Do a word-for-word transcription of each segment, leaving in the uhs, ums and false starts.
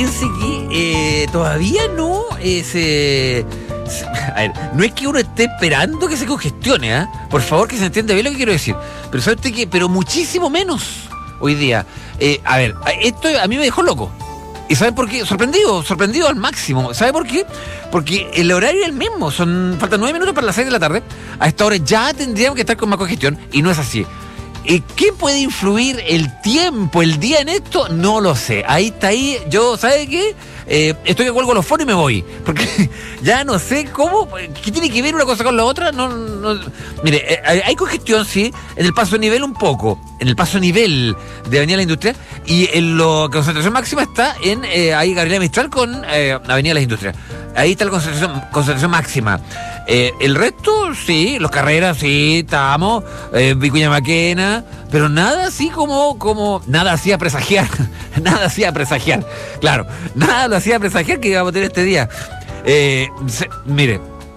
Fíjense que eh, todavía no eh, se, se... A ver, no es que uno esté esperando que se congestione, ¿eh? Por favor, que se entienda bien lo que quiero decir. Pero ¿sabe usted qué? Pero muchísimo menos hoy día. Eh, a ver, esto a mí me dejó loco. ¿Y sabe por qué? Sorprendido, sorprendido al máximo. ¿Sabe por qué? Porque el horario es el mismo. Son, faltan nueve minutos para las seis de la tarde. A esta hora ya tendríamos que estar con más congestión y no es así. ¿Qué puede influir el tiempo, el día en esto? No lo sé. Ahí está ahí. Yo, ¿sabe qué? Eh, estoy que cuelgo los fonos y me voy. Porque ya no sé cómo. ¿Qué tiene que ver una cosa con la otra? No, no. Mire, eh, hay congestión, sí, en el paso a nivel un poco. En el paso a nivel de Avenida La Industria. Y en la concentración máxima está en eh, ahí Gabriela Mistral con eh, Avenida Las Industrias. Ahí está la concentración, concentración máxima. Eh, el resto, sí, los carreras, sí, estamos, eh, Vicuña Maquena, pero nada así como, como, nada hacía presagiar, nada hacía presagiar, claro, nada lo hacía presagiar que íbamos a tener este día. Eh, se, mire,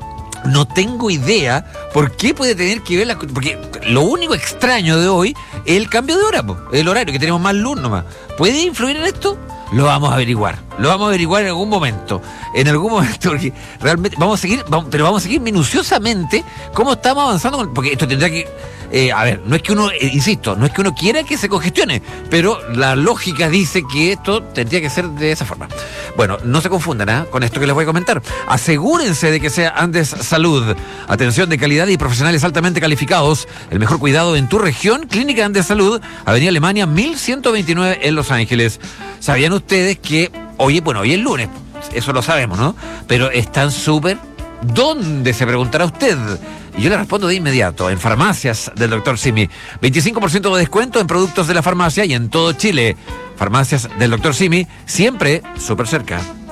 no tengo idea por qué puede tener que ver la, porque lo único extraño de hoy es el cambio de hora, po, el horario, que tenemos más luz nomás. ¿Puede influir en esto? Lo vamos a averiguar, lo vamos a averiguar en algún momento, en algún momento, porque realmente vamos a seguir, vamos, pero vamos a seguir minuciosamente cómo estamos avanzando, con, porque esto tendrá que, eh, a ver, no es que uno, eh, insisto, no es que uno quiera que se congestione, pero la lógica dice que esto tendría que ser de esa forma. Bueno, no se confundan ¿eh? con esto que les voy a comentar. Asegúrense de que sea Andes Salud, atención de calidad y profesionales altamente calificados, el mejor cuidado en tu región. Clínica Andes Salud, Avenida Alemania mil ciento veintinueve en Los Ángeles. ¿Sabían ustedes que, oye, bueno, hoy es lunes, eso lo sabemos, ¿no? Pero están súper, ¿dónde? Se preguntará usted. Y yo le respondo de inmediato, en farmacias del doctor Simi. veinticinco por ciento de descuento en productos de la farmacia y en todo Chile. Farmacias del doctor Simi, siempre súper cerca.